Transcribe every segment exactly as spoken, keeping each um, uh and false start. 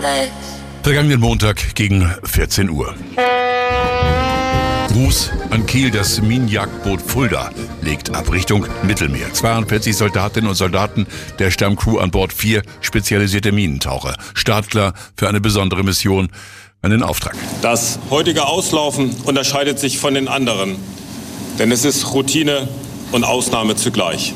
Vergangenen Montag gegen vierzehn Uhr. Gruß an Kiel, das Minenjagdboot Fulda legt ab Richtung Mittelmeer. zweiundvierzig Soldatinnen und Soldaten der Stammcrew an Bord, vier spezialisierte Minentaucher. Startklar für eine besondere Mission, einen Auftrag. Das heutige Auslaufen unterscheidet sich von den anderen, denn es ist Routine und Ausnahme zugleich.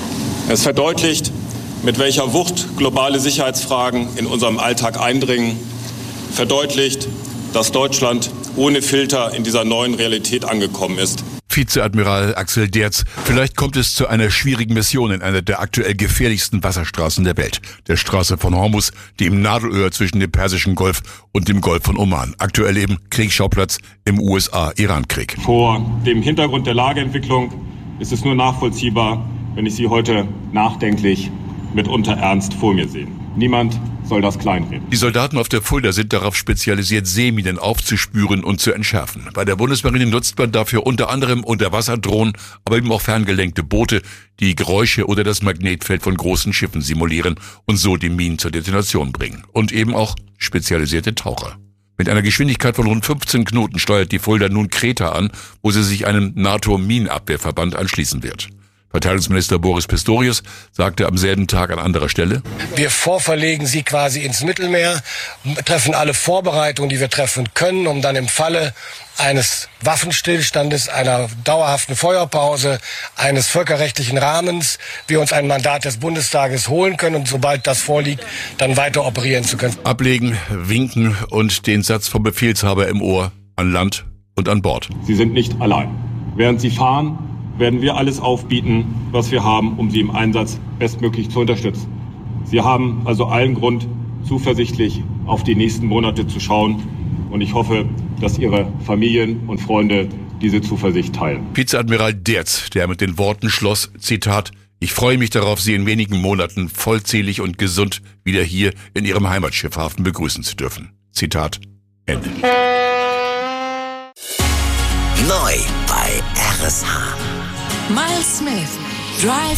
Es verdeutlicht, mit welcher Wucht globale Sicherheitsfragen in unserem Alltag eindringen, verdeutlicht, dass Deutschland ohne Filter in dieser neuen Realität angekommen ist. Vizeadmiral Axel Derz, vielleicht kommt es zu einer schwierigen Mission in einer der aktuell gefährlichsten Wasserstraßen der Welt, der Straße von Hormuz, die im Nadelöhr zwischen dem Persischen Golf und dem Golf von Oman. Aktuell eben Kriegsschauplatz im U S A-Iran-Krieg. Vor dem Hintergrund der Lageentwicklung ist es nur nachvollziehbar, wenn ich Sie heute nachdenklich, mitunter ernst vor mir sehe. Niemand soll das kleinreden. Die Soldaten auf der Fulda sind darauf spezialisiert, Seeminen aufzuspüren und zu entschärfen. Bei der Bundesmarine nutzt man dafür unter anderem Unterwasserdrohnen, aber eben auch ferngelenkte Boote, die Geräusche oder das Magnetfeld von großen Schiffen simulieren und so die Minen zur Detonation bringen. Und eben auch spezialisierte Taucher. Mit einer Geschwindigkeit von rund fünfzehn Knoten steuert die Fulda nun Kreta an, wo sie sich einem NATO-Minenabwehrverband anschließen wird. Verteidigungsminister Boris Pistorius sagte am selben Tag an anderer Stelle: Wir vorverlegen sie quasi ins Mittelmeer, treffen alle Vorbereitungen, die wir treffen können, um dann im Falle eines Waffenstillstandes, einer dauerhaften Feuerpause, eines völkerrechtlichen Rahmens, wir uns ein Mandat des Bundestages holen können und sobald das vorliegt, dann weiter operieren zu können. Ablegen, winken und den Satz vom Befehlshaber im Ohr: an Land und an Bord. Sie sind nicht allein. Während Sie fahren, werden wir alles aufbieten, was wir haben, um Sie im Einsatz bestmöglich zu unterstützen. Sie haben also allen Grund, zuversichtlich auf die nächsten Monate zu schauen. Und ich hoffe, dass Ihre Familien und Freunde diese Zuversicht teilen. Vizeadmiral Derz, der mit den Worten schloss, Zitat: Ich freue mich darauf, Sie in wenigen Monaten vollzählig und gesund wieder hier in Ihrem Heimatschiffhafen begrüßen zu dürfen. Zitat Ende. Neu bei R S H. Miles Smith, Drive